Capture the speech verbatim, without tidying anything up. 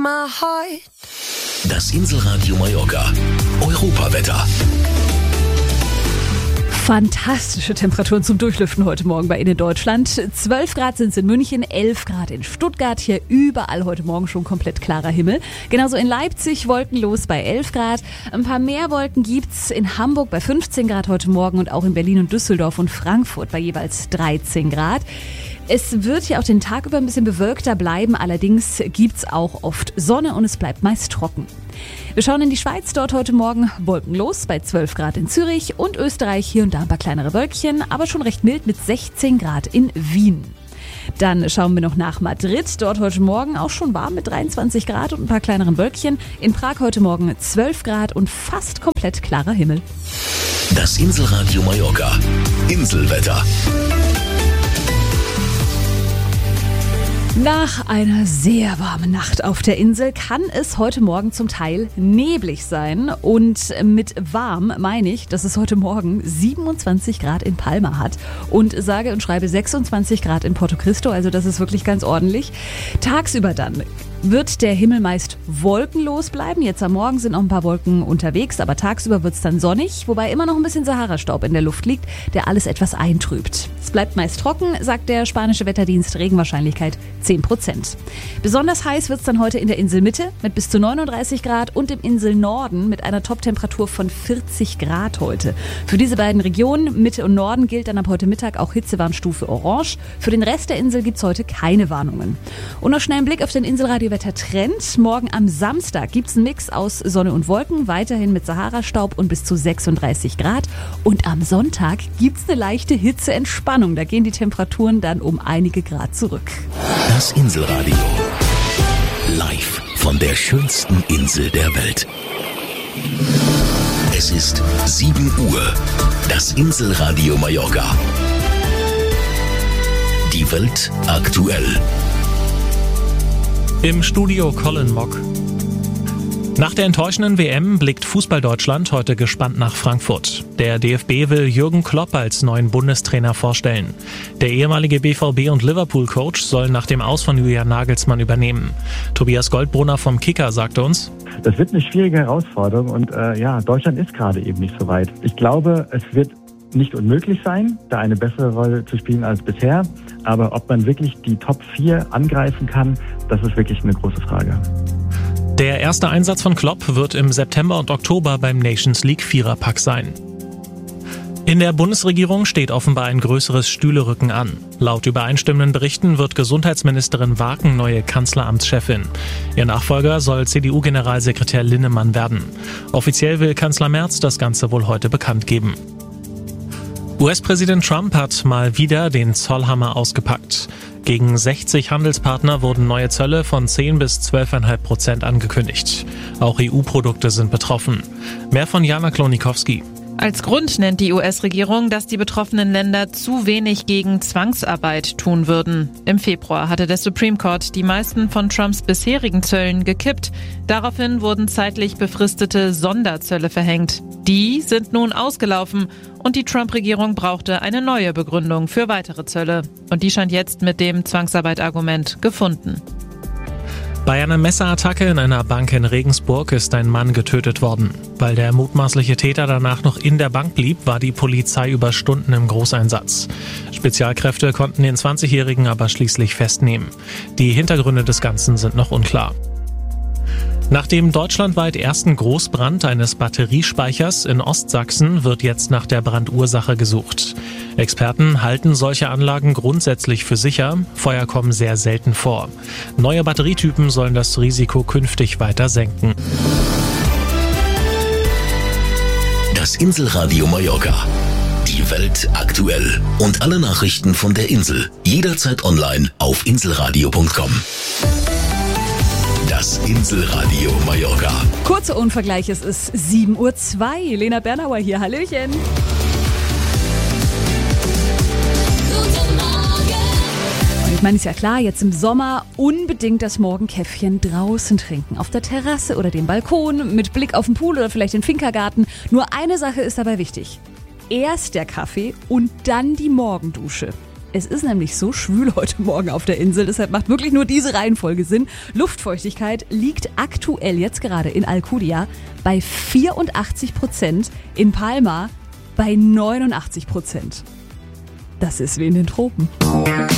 my heart. Das Inselradio Mallorca. Europawetter. Fantastische Temperaturen zum Durchlüften heute Morgen bei Ihnen in Deutschland. zwölf Grad sind es in München, elf Grad in Stuttgart. Hier überall heute Morgen schon komplett klarer Himmel. Genauso in Leipzig wolkenlos bei elf Grad. Ein paar mehr Wolken gibt's in Hamburg bei fünfzehn Grad heute Morgen und auch in Berlin und Düsseldorf und Frankfurt bei jeweils dreizehn Grad. Es wird hier auch den Tag über ein bisschen bewölkter bleiben, allerdings gibt's auch oft Sonne und es bleibt meist trocken. Wir schauen in die Schweiz, dort heute Morgen wolkenlos bei zwölf Grad in Zürich und Österreich hier und da ein paar kleinere Wölkchen, aber schon recht mild mit sechzehn Grad in Wien. Dann schauen wir noch nach Madrid, dort heute Morgen auch schon warm mit dreiundzwanzig Grad und ein paar kleineren Wölkchen. In Prag heute Morgen zwölf Grad und fast komplett klarer Himmel. Das Inselradio Mallorca. Inselwetter. Nach einer sehr warmen Nacht auf der Insel kann es heute Morgen zum Teil neblig sein. Und mit warm meine ich, dass es heute Morgen siebenundzwanzig Grad in Palma hat und sage und schreibe sechsundzwanzig Grad in Porto Cristo. Also das ist wirklich ganz ordentlich. Tagsüber dann wird der Himmel meist wolkenlos bleiben. Jetzt am Morgen sind noch ein paar Wolken unterwegs, aber tagsüber wird es dann sonnig, wobei immer noch ein bisschen Sahara-Staub in der Luft liegt, der alles etwas eintrübt. Es bleibt meist trocken, sagt der spanische Wetterdienst, Regenwahrscheinlichkeit zehn Prozent. Besonders heiß wird es dann heute in der Inselmitte mit bis zu neununddreißig Grad und im Inselnorden mit einer Toptemperatur von vierzig Grad heute. Für diese beiden Regionen, Mitte und Norden, gilt dann ab heute Mittag auch Hitzewarnstufe Orange. Für den Rest der Insel gibt es heute keine Warnungen. Und noch schnell ein Blick auf den Inselradio Wettertrend. Morgen am Samstag gibt es einen Mix aus Sonne und Wolken, weiterhin mit Sahara-Staub und bis zu sechsunddreißig Grad. Und am Sonntag gibt es eine leichte Hitzeentspannung. Da gehen die Temperaturen dann um einige Grad zurück. Das Inselradio. Live von der schönsten Insel der Welt. Es ist sieben Uhr. Das Inselradio Mallorca. Die Welt aktuell. Im Studio Colin Mock. Nach der enttäuschenden W M blickt Fußball-Deutschland heute gespannt nach Frankfurt. Der D F B will Jürgen Klopp als neuen Bundestrainer vorstellen. Der ehemalige B V B- und Liverpool-Coach soll nach dem Aus von Julian Nagelsmann übernehmen. Tobias Goldbrunner vom Kicker sagte uns: Das wird eine schwierige Herausforderung und äh, ja, Deutschland ist gerade eben nicht so weit. Ich glaube, es wird nicht unmöglich sein, da eine bessere Rolle zu spielen als bisher. Aber ob man wirklich die Top vier angreifen kann, das ist wirklich eine große Frage. Der erste Einsatz von Klopp wird im September und Oktober beim Nations League Viererpack sein. In der Bundesregierung steht offenbar ein größeres Stühlerücken an. Laut übereinstimmenden Berichten wird Gesundheitsministerin Waken neue Kanzleramtschefin. Ihr Nachfolger soll C D U-Generalsekretär Linnemann werden. Offiziell will Kanzler Merz das Ganze wohl heute bekannt geben. U S-Präsident Trump hat mal wieder den Zollhammer ausgepackt. Gegen sechzig Handelspartner wurden neue Zölle von zehn bis zwölf Komma fünf Prozent angekündigt. Auch E U-Produkte sind betroffen. Mehr von Jana Klonikowski. Als Grund nennt die U S-Regierung, dass die betroffenen Länder zu wenig gegen Zwangsarbeit tun würden. Im Februar hatte der Supreme Court die meisten von Trumps bisherigen Zöllen gekippt. Daraufhin wurden zeitlich befristete Sonderzölle verhängt. Die sind nun ausgelaufen und die Trump-Regierung brauchte eine neue Begründung für weitere Zölle. Und die scheint jetzt mit dem Zwangsarbeit-Argument gefunden. Bei einer Messerattacke in einer Bank in Regensburg ist ein Mann getötet worden. Weil der mutmaßliche Täter danach noch in der Bank blieb, war die Polizei über Stunden im Großeinsatz. Spezialkräfte konnten den zwanzigjährigen aber schließlich festnehmen. Die Hintergründe des Ganzen sind noch unklar. Nach dem deutschlandweit ersten Großbrand eines Batteriespeichers in Ostsachsen wird jetzt nach der Brandursache gesucht. Experten halten solche Anlagen grundsätzlich für sicher. Feuer kommen sehr selten vor. Neue Batterietypen sollen das Risiko künftig weiter senken. Das Inselradio Mallorca. Die Welt aktuell. Und alle Nachrichten von der Insel. Jederzeit online auf inselradio punkt com. Das Inselradio Mallorca. Kurzer Unvergleich, es ist sieben Uhr zwei. Lena Bernauer hier, hallöchen. Und ich meine, ist ja klar, jetzt im Sommer unbedingt das Morgenkäffchen draußen trinken. Auf der Terrasse oder dem Balkon, mit Blick auf den Pool oder vielleicht den Finkergarten. Nur eine Sache ist dabei wichtig. Erst der Kaffee und dann die Morgendusche. Es ist nämlich so schwül heute Morgen auf der Insel, deshalb macht wirklich nur diese Reihenfolge Sinn. Luftfeuchtigkeit liegt aktuell jetzt gerade in Alcudia bei vierundachtzig Prozent, in Palma bei neunundachtzig Prozent. Das ist wie in den Tropen.